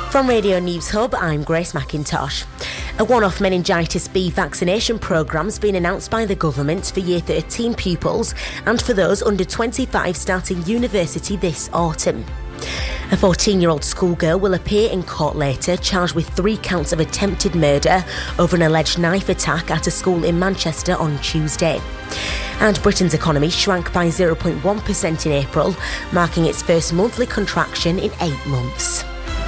From Radio News Hub, I'm Grace McIntosh. A one-off meningitis B vaccination programme's been announced by the government for Year 13 pupils and for those under 25 starting university this autumn. A 14-year-old schoolgirl will appear in court later, charged with 3 counts of attempted murder over an alleged knife attack at a school in Manchester on Tuesday. And Britain's economy shrank by 0.1% in April, marking its first monthly contraction in 8 months.